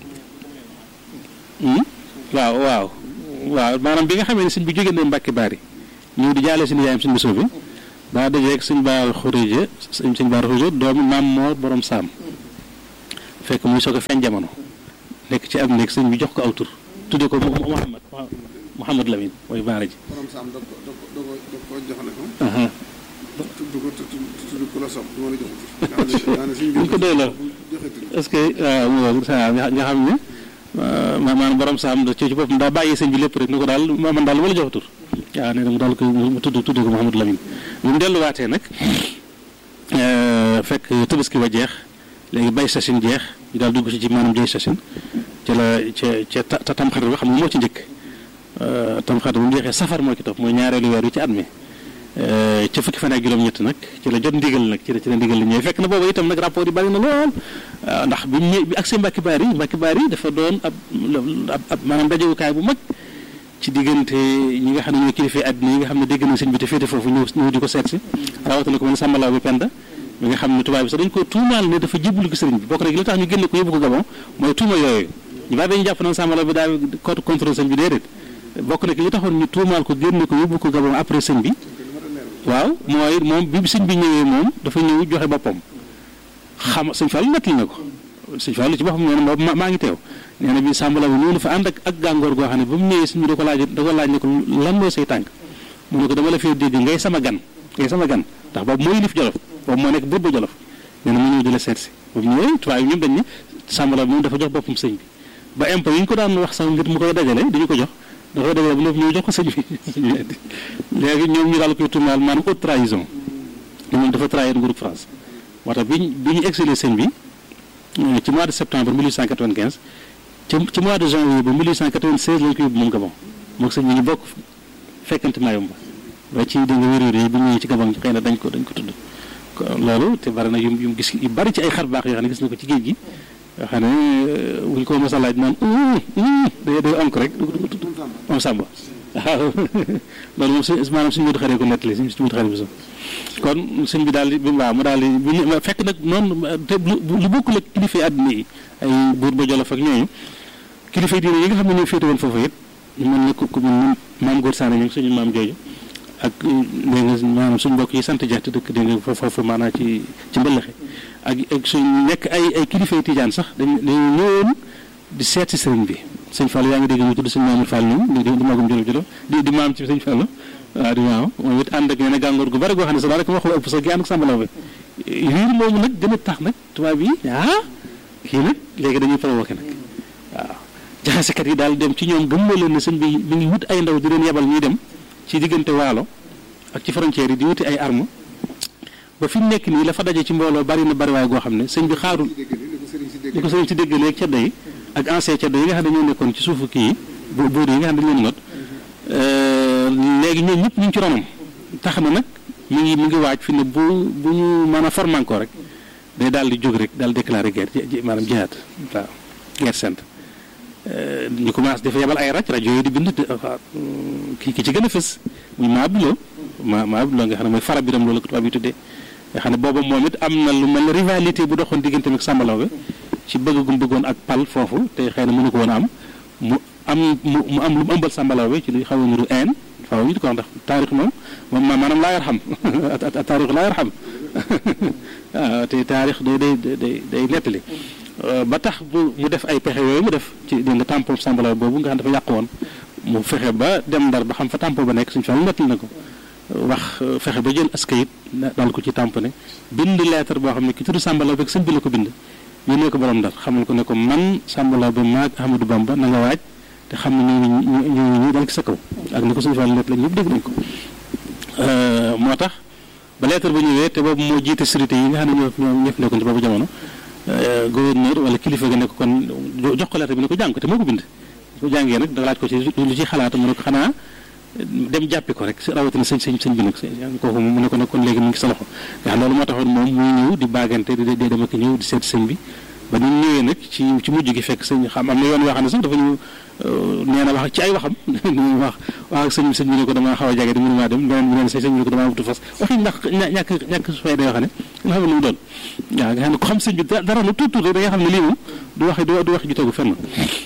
waaw maanaam bi nga xamee ne sëñ bi jógee na Mbàkke Baari ñëw di jaale seen yaayam sëñ Bousso bi daa dajeeg sëñ Baara Xuréja doomi maam Moor borom saam fekk muy soog a feeñ jamono nekk ci am nekk sëñ bi jox ko aw tur tuddee ko Mouhamad Lamine mooy baara ji. borom saam da ko jox ne ko. tudd ko la sopp du ma la jox tur. ñu ko doy la est-ce que nga xam ne maanaam borom saam ci boppam daa bàyyi sëñ bi lépp rek ni ko daal man daal lu ma la jox tur waaw nee na mu daal ko mu tuddee ko Mouhamad Lamine bi mu delluwaatee nag fekk tabaski ba jeex léegi bay sachin jeex ñu daal dugg ci maanaam jëy sachin ci la ca tamxarit ba xam nga moo ci njëkk tamxarit bu mu jeexee safar moo ci topp mooy ñaareelu weer wi ci at mi ca fukki fan ak juróom-ñett nag ci la jot ndigal nag ci la ndigal li ñëwee fekk na booba itam nag rapport yi bari na lool ndax bi mu ñëw bi accès Mbàkke Baari dafa doon ab maanaam dajewukaay bu mag ci diggante ñi nga xam ne ñoo kilifee àddina yi nga xam ne dégg nañ sëñ bi te féete foofu ñëw di ko seet si rawatina ko mën sàmbalaaw bi penda mi nga xam ne tubaab bi sax dañ ko tuumaal ne dafa jébbalu ko sëriñ bi bokk rek li tax ñu génne ko yóbbu ko Gabon mooy tuuma yooyu ñu bari dañu jàpp naan sàmbalaaw bi daal contre sëñ bi déedéet bokk na li taxoon ñu tuumaal ko génne ko yóbbu ko Gabon après sëñ bi waaw mooy moom bi sëñ bi ñëwee moom dafa ñëw joxe boppam xam sëñ Fall nettali na ko sëñ Fall ci boppam nee na maa ngi teew nee na bi sàmbalaaw bi ñëw na fa ànd ak gàngoor goo xam ne ba mu ñëwee sëñ bi da ko laaj ne ko lan mooy say tànk mu ne ko dama la fee dégg ngay sama gan ndax boobu mooy lif Jolof boobu moo nekk buur ba Jolof nee na mu ñëw di la seet si boobu ñëwee tubaab yi ñoom dañ ne sàmbalaaw bi moom dafa jox boppam sëñ bi ba impôt yi ñu ko daan wax sax ngir mu koy dajale dañu ko jox dafa dajale bu ñëw jox ko sëñ bi léegi ñoom ñu daal koy tuumaal maanaam haute trahison moom dafa trahir nguurug France moo tax bi ñu exilé sëñ bi ci mois de septembre 1895 ci mois de janvier ba 1896 lañ ko yóbbu moom Gabon moom sëñ bi ñu bokk fekkante Mayumba ba ci dégg nga wér-wér bu ñëwee ci Gabon xëy na dañ ko tudd loolu te bari na yu gis yu bari ci ay xar baax yoo xam ne gis na ko ci géej gi yoo xam ne buñ ko mos a laaj naan day am ko rek du ko tudd moom Samba waaw loolu moom maanaam suñu mutu xaree ko nettali suñu mutu xaree bi so kon sëñ bi daal di bi waaw mu daal di fekk nag noonu te lu bokkul ak kilifa àddina yi ay buur ba Jolof ak ñooñu kilifa diine yi nga xam ne ñoo féete woon foofu it ñu mën na ku mën maam Góor Saane ñu suñu maam jooju ak dégg nga maanaam suñu mbokk yi sant jaxte dëkk dégg nga foofu maanaam ci mbëllaxe ak suñ nekk ay kilifa tijaan sax dañu ñëwoon di seet si sëriñ bi sëñ Fall yaa ngi dégg ñu tudd sëñ Mamour Fall ñoom di magum Jolof di maam ci sëñ Fall waaw di waaw moom it ànd ak nee na gàngoor gu bari goo xam ne sax daanaka waxu ëpp sax gi ànd ak sàmbalaw bi riir moomu nag gën a tax nag tubaab yi kii nag léegi dañuy provoqué nag waaw jaxasekat yi daal dem ci ñoom gëmmoo leen ne sëñ bi mi ngi wut ay ndaw di leen yebal ñuy dem ci diggante waalo ak ci frontière yi di wuti ay arme ba fi mu nekk nii la fa daje ci mbooloo bari na bari waay goo xam ne sëñ bi xaarul li ko sëriñ si dégg léegi ceddo yi ak ancien ceddo yi nga xam ne ñoo nekkoon ci suufu kii yi buur yi nga xam ne dañu leen not léegi ñoom ñëpp ñu ngi ci ronam tax na nag mi ngi waaj fi ne bu ñu mën a forman ko rek day daal di jóg rek daal déclaré guerre maanaam jihaad waaw guerre sainte ñu commencé dafa yebal ay rajo yooyu di bind ki ci gën a fës muy ma abduloo nga xam ne mooy fara biram loolu ko tubaab yi tuddee nga xam ne booba moom it am na lu mel ne rivalité bu doxoon diggante ak Samba Laobé ci bëgg gum bëggoon ak pal foofu te xëy na mënu ko woon a am mu am lu mu ëmbal Samba Laobé ci lu xaw a niru een faaw ñu di ko wax ndax taarix moom maanaam laa yarxam taarix laa yarxam waaw te taarix day nettali ba tax mu def ay pexe yooyu mu def ci dégg nga tampon Samba Laobé boobu nga xam dafa yàq woon mu fexe ba dem Ndar ba xam fa tampon ba nekk suñu fan nettali na ko wax fexe ba jël askayit daal ko ci tamponné bind lettre boo xam ne ki tudd Samba Laobé ak sëñ bi la ko bind yónnee ko borom Ndar xamal ko ne ko man Samba Laobé maag Ahmadou Bamba na nga waaj te xam ne ñu dal ci sa kaw ak ni ko suñu fan nett la ñëpp dégg nañ ko moo tax ba lettre ba ñëwee te boobu moo jiite sécurité yi nga xam ne ñoo fi nekkoon ci boobu jamono gouverneur wala kilifa ga ne ko kon jox ko lettre bi ne ko jàng ko te moo ko bind ko jàngee nag da laaj ko ci lu ci xalaat mu ne ko xanaa dem jàppi ko rek rawatina sëñ bi nag kooku mu ne ko nag kon léegi mu ngi sa loxo nga xam loolu moo taxoon moom muy ñëw di baagante di dem ak ñëw di seet sëñ bi ba ñu ñëwee nag ci mujj gi fekk sëñ xam am na yoon yoo xam ne sax dafa ñu nee na wax ci ay waxam wax ak sëñ bi ne ko damaa xaw a jage di mënumaa dem beneen bi neen sëñ bi ne ko damaa wutu fas waxi ndax ñàkk fay da yoo xam ne nga xam ne lu mu doon waaw nga xam ne ko xam sëñ bi dara lu tuut rek da nga xam ne lii moom du wax ju tegu fenn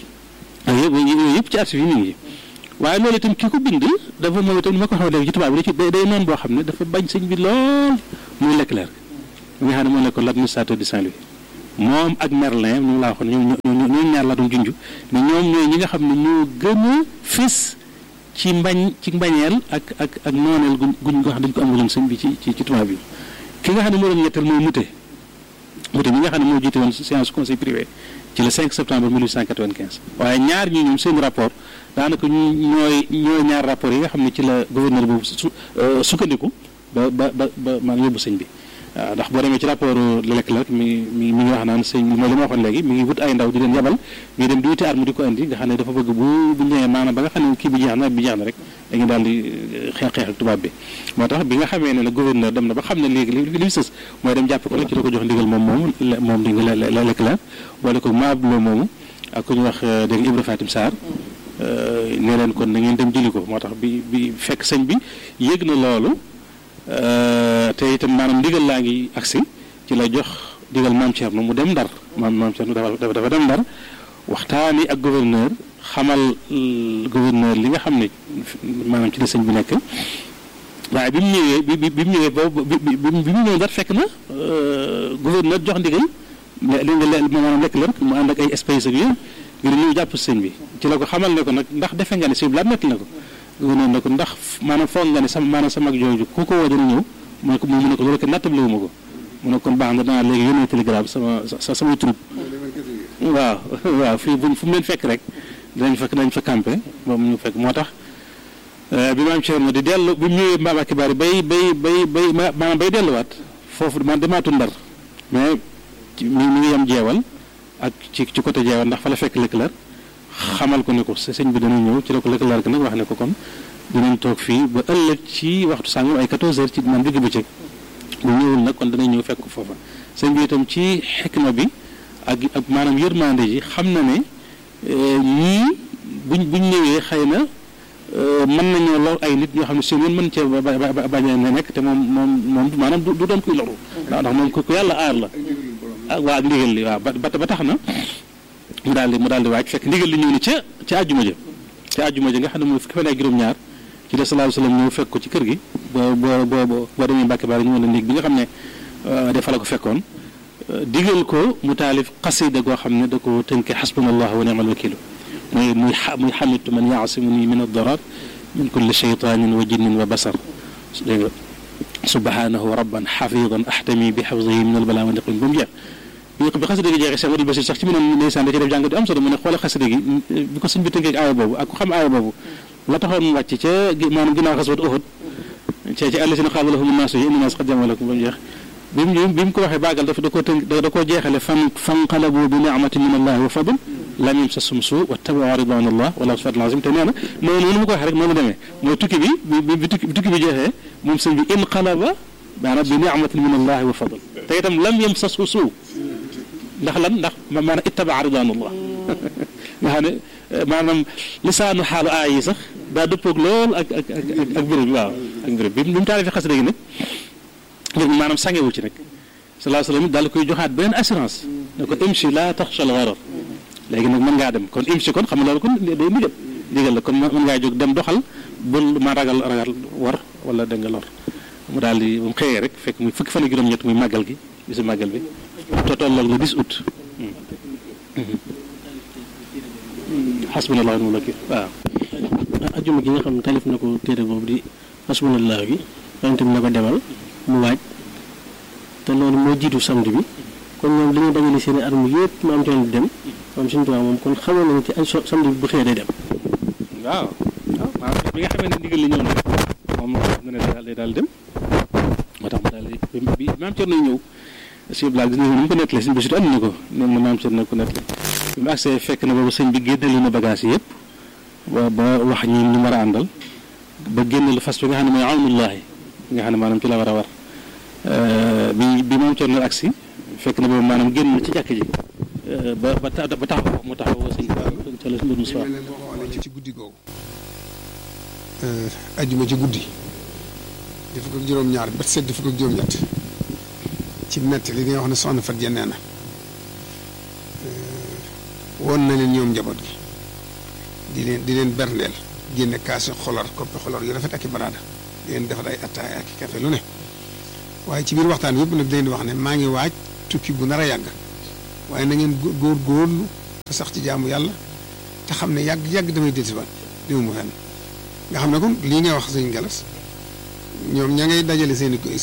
yooyu yëpp ci archive yi mi ngi waaye loolu itam ki ko bind dafa moom itam ni ma ko xaw léegi ci tubaab bi day noonu boo xam ne dafa bañ sëñ bi lool muy Leclerc mi nga xam ne moo nekkoon l'administrateur de Saint-Louis moom ak Merlin ñu laa waxoon ñoom ñaar laa doon junj ne ñoom ñooy ñi nga xam ne ñoo gën a fés ci mbañeel ak nooneel guñ nga xam dañ ko amaloon sëñ bi ci tubaab bi ki nga xam ne moo doon ñetteel mooy Moutet mi nga xam ne moo jiite woon séance conseil privé ci le 5 septembre 1895 waaye ñaar ñi ñoom seen rapport daanaka ñooy ñaar rapport yi nga xam ne ci la gouverneur boobu sukkandiku ba maa ngi yóbbu sëñ bi waaw ndax boo demee ci rapport Leclerc mi ngi wax naan sëñ mooy li ma waxoon léegi mi ngi wut ay ndaw di leen yabal ñuy dem di wuti arme di ko indi nga xam ne dafa bëgg bu ñëwee maanaam ba nga xam ne kii bi jeex na rek dañuy daal di xeex ak tubaab bi moo tax bi nga xamee ne gouverneur dem na ba xam ne léegi li sës mooy dem jàpp ko rek ci la ko jox ndigal moom di nga Leclerc boole ko Mablo moomu ak ku ñu wax dégg nga Ibra Fatim Sarr ne leen kon na ngeen dem jëli ko moo tax bi fekk sëñ bi yëg na loolu te itam maanaam ndigal laa ngi agsi ci la jox ndigal maam Thierno mu dem Ndar maam Thierno dafa dem Ndar waxtaani ak gouverneur xamal gouverneur li nga xam ne maanaam ci la sëñ bi nekk waaye bi mu ñëwee bi mu ñëw Ndar fekk na gouverneur jox ndigal maanaam Leclerc mu ànd ak ay espèces ak yooyu ngir ñëw jàpp sëñ bi ci la ko xamal ne ko nag ndax defe nga ne sëñ bi laa nekk na ko gouverneur ne ko ndax maanaam foog nga ne sa mag jooju ku ko woo dana ñëw mu ne ko loolu ko nattable wu ma ko mu ne kon baax na danaa léegi yónnee télégramme sama troupe waaw fii fu mu leen fekk rek dañ fa campé moom ñu fekk moo tax bi maam Thierno di dellu bi mu ñëwee Mbacke Bari maanaam bay delluwaat foofu man demaatul Ndar mais mi ngi yem jeewal ak ci côté jeewal ndax fa la fekk Leclerc xamal ko ne ko sëñ bi dana ñëw ci la ko Leclerc nag wax ne ko kon dinañ toog fii ba ëllëg ci waxtu sàngam ay 14 heures ci man digg bëccëg bu ñëwul nag kon danañ ñëw fekk ko foofa sëñ bi itam ci xikma bi ak maanaam yërmande ji xam na ne ñii buñ ñëwee xëy na mën nañoo lor ay nit ñoo xam ne seen yoon mën cee bañ a nekk te moom maanaam du doon kuy loru ndax moom ku yàlla aar la waa ak ndigal li waaw ba tax na mu daal di waaj fekk ndigal li ñëw ni ca àjjuma ja nga xam ne mooy fukki fan ak juróom-ñaar ci la sallallahu alayhi wasallam ñëw fekk ko ci kër gi boo demee Mbàkke Bari ñu wala néeg bi nga xam ne dafa la ko fekkoon digal ko mu taalif xasida goo xam ne da ko tënke xasbunallahu wa ni'mal wakiilu muy xamitu man yaasimuni min ad-darar min kulli shaytanin wa jinnin wa basar dégg nga subhanahu rabban xafidan ahtami bi xafdihi min albala wa niqmin ba mu jeex bi xasida gi jeexee Cheikh Modou Bachir sax ci mu ne ndeysaan da ci def jàng du am solo mu ne xoolal xasida gi bi ko suñ bi tënkee aaya boobu ak ku xam aaya boobu la taxoon mu wàcc ca maanaam ginnaaw xaswat Uhud ci àllasina qaala lahum naasu inna naas qad jama'u lakum ba mu jeex bi mu ko waxee baagal da koo jeexale fanqalabu bi ni'matin min allahi wa fadl lam yamsashum suu wattaba'u ridwana allah wallahu fadlun azim te nee na noonu mu ko waxee rek noonu demee mooy tukki bi tukki bi jeexee moom sëñ bi inqalaba maanaam bi ni'matin min allahi wa fadl te itam lam yamsashum suu ndax maanaam ittaba'a ridwana allah nga xam ne maanaam lisaanu xaalu aay yi sax daa dëppoog lool ak béréb bi waaw ak béréb bi mu taalifee xasida gi nag maanaam sangewu ci nag sallallahu alayhi wa sallam daal koy joxaat beneen assurance ne ko imshi laa taxshal gharar léegi nag mën ngaa dem kon imshi kon xam nga loolu kon day ndigal la kon mën ngaa jóg dem doxal bul ma ragal war wala da nga lor mu daal di mu xëyee rek fekk muy fukki fan ak juróom-ñett muy màggal gi bisu màggal bi te tolloog le 10 août xasbunallahu wa ni'mal wakiil waaw ajjuma gi nga xam ne talif na ko téere boobu di xasbunallahu gi yonent bi na ko demal mu waaj te loolu moo jiitu samedi bi kon ñoom dañuy dajale seen i armes yëpp mu am ci yoon di dem moom suñu tubaab moom kon xamoon nañu ci samedi bi bu xëyee day dem. waaw maanaam bi nga xamee ne ndigal li ñëw na moom xam na ne day daal dem moo tax mu daal di bi maam Thierno ñëw si blague dina ñu ko nettalee suñu bésitu andi na ko nee na maam Thierno ko nettalee bi mu agsee fekk na boobu sëñ bi génnali na bagage yëpp ba wax ñi ñu war a àndal ba génn fas bi nga xam ne mooy awnullahi nga xam ne maanaam ci la war a war bi maam Thierno agsi fekk na boobu maanaam génn ci jàkk ji ba taxaw mu taxaw sëñ bi ci guddi googu ajjuma ci guddi di fukk ak juróom-ñaar ba sedd fukk ak juróom-ñett ci nett li nga wax ne soxna Fat Dieng nee na woon na leen ñoom njaboot gi di leen berndeel génne kaasi xolar koppi xolar yu rafet ak i baraada di leen defar ay attaay ak i café lu ne waaye ci biir waxtaan yëpp nag dañ di wax ne maa ngi waaj tukki bu nar a yàgg waaye na ngeen góorgóorlu te sax ci jaamu yàlla te xam ne yàgg damay dellusiwaat déw mu fenn nga xam ne kon lii ngay wax sëñ Galas ñoom ña ngay dajale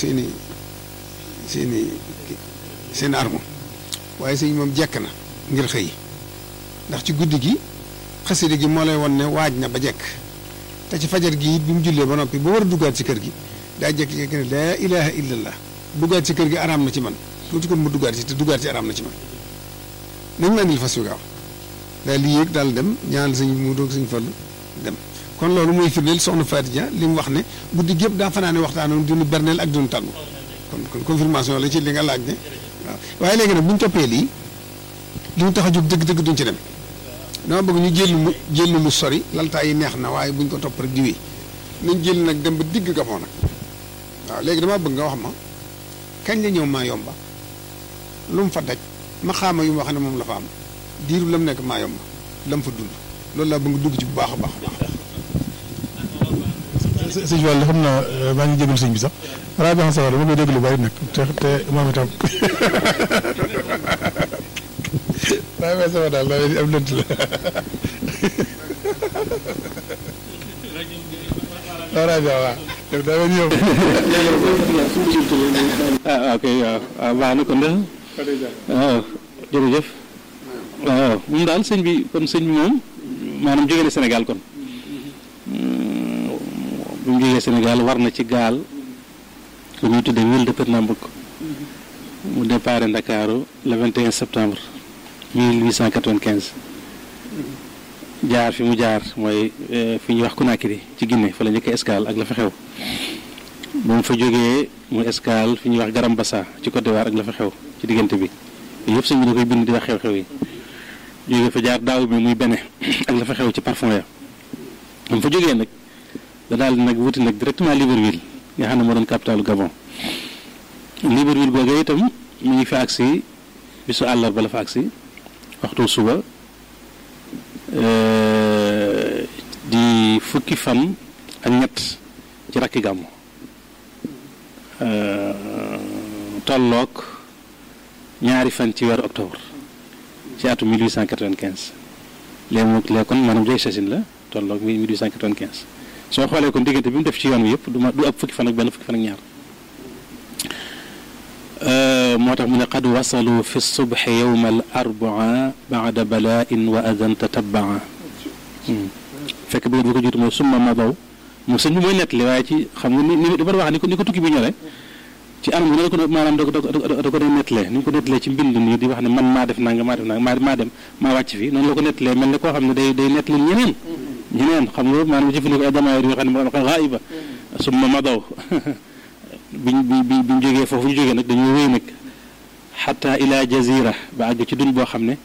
seen arme waaye sëñ moom jekk na ngir xëy ndax ci guddi gi xasida gi moo lay won ne waaj na ba jekk te ci fajar gi it bi mu jullee ba noppi ba war a duggaat ci kër gi daa jekk-jekk ne laa ilaha illallah duggaat ci kër gi araam na ci man tuuti kon mu duggaat ci te duggaat ci araam na ci man nañ ma andil fas yu gaaw daal di yéeg daal dem ñaan sëñ mu doog sëñ Fallu dem kon loolu muy firndeel soxna Fatou Dia li mu wax ne guddi gépp daa fanaane waxtaanoon dinu berneel ak dinu tàggu kon confirmation la ci li nga laaj ne waaw waaye léegi nag bu ñu toppee lii li mu tax a jóg dëgg-dëgg duñ ci dem dama bëgg ñu jël lu sori laltaa yi neex na waaye buñ ko topp rek di wéy nañ jël nag dem ba digg Gabon nag waaw léegi dama bëgg nga wax ma kañ la ñëw maa yomba lu mu fa daj ma xaama yu ma wax ne moom la fa am diiru lam nekk maa yomba lam fa dund loolu laa bëgg dugg ci bu baax a baax a baax. sëñ Fall xam naa maa ngi jégalu sëñ bi sax rajo Moussa Wade dama koy dégg lu bari nag te moom itam waaye may sama daal daa am lënt la waaw rajo waaw yow daa mel ni yow. ok waaw baax na kon de waaw jërëjëf waaw moom daal sëñ bi moom maanaam jóge na Sénégal kon bu mu jógee Sénégal war na ci gaal lu ñuy tuddee ville de Pernambouc mu départ Ndakaaru le 21 septembre 1895 jaar fi mu jaar mooy fi ñuy wax Conakry ci Guinée fa la njëkk escale ak la fa xew ba mu fa jógee mu escale fi ñuy wax Garambassa ci Côte d'Ivoire ak la fa xew ci diggante bi yëpp sëñ bi da koy bind di wax xew-xew yi jógee fa jaar daaw bi muy Bénin ak la fa xew ci parfum ya ba mu fa jógee nag da daal nag wuti nag directement Libreville nga xam ne moo doon capitalu Gabon. Libreville googu itam mu ngi fi agsi bisu àllarba la fa agsi waxtu suba di fukki fan ak ñett ci rakki gàmmu tolloog ñaari fan ci weeru octobre ci atum 1895 léegi kon maanaam joy sasin la tolloog 1895 soo xoolee kon diggante bi mu def ci yoon wi yëpp du ab fukki fan ak benn fukki fan ak ñaar moo tax mu ne qad wasalu fi subhi yowma al arbaa baada bala'in wa adan tatabaa fekk bi ko jiitu mooy summa madaw mu sëñ bi mooy nettali waaye ci xam nga ni dafa wax ni ko tukki bi ñore ci anam bi ne ko maanaam da ko doon nettalee ni mu ko nettalee ci mbind nii di wax ne man maa def nanga maa dem maa wàcc fi noonu la ko nettalee mel ne koo xam ne day nettali ñeneen xam nga maanaam jëfandikoo ay damaayir yoo xam ne moo xaiba summa madaw biñ jógee foofu ñu jógee nag dañoo wéy nag xata ila jazira ba àgg ci dun boo xam ne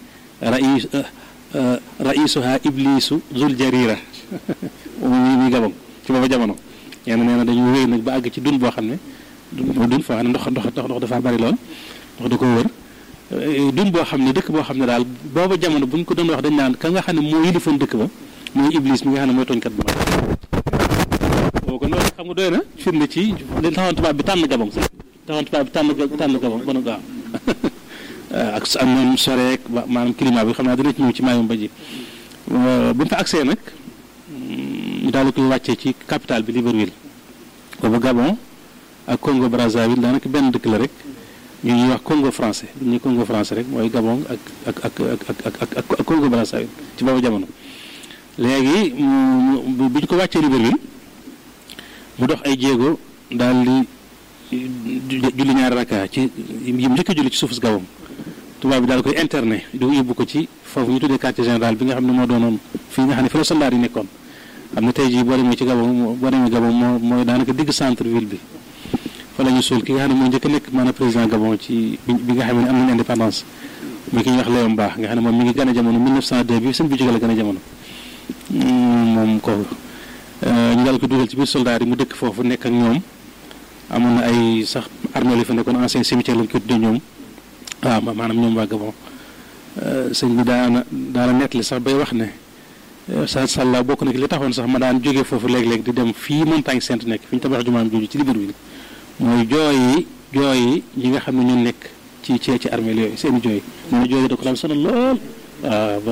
raisuha iblisu zul jarira muy Gabon ci booba jamono nee na dañu wéy nag ba àgg ci dun boo xam ne dun foo xam ne ndox dafa bari lool ndox da ko wër dun boo xam ne dëkk boo xam ne daal booba jamono buñ ko doon wax dañ naan ka nga xam ne moo yilifoon dëkk ba mooy iblis mi nga xam ne mooy tooñkat bu mag boo ko loolu xam nga doy na firnde ci li taxoon tubaab bi tànn Gabon sax taxoon tubaab bi tànn Gabon ba gaaw ak am noonu soreek maanaam climat bi xam naa dina ci ñëw ci maayum ba ji bu mu fa agsee nag ñu daal di koy wàccee ci capitale bi Libreville boobu Gabon ak Congo Brazzaville daanaka benn dëkk la rek ñu ñuy wax Congo français bu ñuy Congo français rek mooy Gabon ak Congo Brazzaville ci boobu jamono léegi bi ñu ko wàccee Libreville mu dox ay jéego daal di julli ñaari rakka ci yi mu njëkk a julli ci suufus Gabon tubaab bi daal koy interné di yóbbu ko ci foofu ñu tuddee quartier général bi nga xam ne moo doonoon fii nga xam ne fi la soldat yi nekkoon xam ne tey jii boo demee ci Gabon mooy daanaka digg centre ville bi fa la ñu suul ki nga xam ne moo njëkk a nekk maanaam président Gabon ci bi nga xam ne am nañu indépendance muy ki ñuy wax Léon Mba nga xam ne moom mi ngi gën a jamono 1902 bi sëñ bi jóge la gën a jamono moom kooku ñu daal ko dugal ci biir soldat yi mu dëkk foofu nekk ak ñoom amoon na ay sax armée li fa nekkoon ancien cimetière lañ ko tuddee ñoom waaw maanaam ñoom waa Gabon sëñ bi daana nettali sax bay wax ne sa sàlla bokk na ki li taxoon sax ma daan jógee foofu léeg-léeg di dem fii montagne sainte nekk fi ñu tabax jumaam jooju ci Libreville mooy jooy yi nga xam ne ñu nekk ci armée yooyu seen i jooy mu ne jooy da ko daan sonal lool waaw